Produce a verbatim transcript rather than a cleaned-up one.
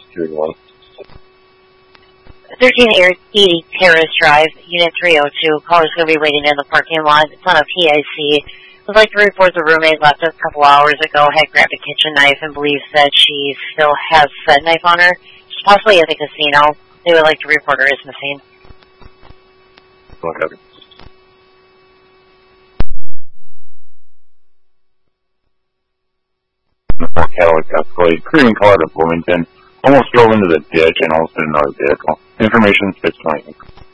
two one. thirteen eighty Terrace Drive, Unit three oh two. Caller's going to be waiting in the parking lot. It's on a P I C. Would like to report the roommate left a couple hours ago, had grabbed a kitchen knife and believes that she still has said knife on her. She's possibly at the casino. They would like to report her as missing. Go ahead. The four Cadillac Escalade, cream colored of Bloomington, almost drove into the ditch and almost hit another vehicle. Information six twenty.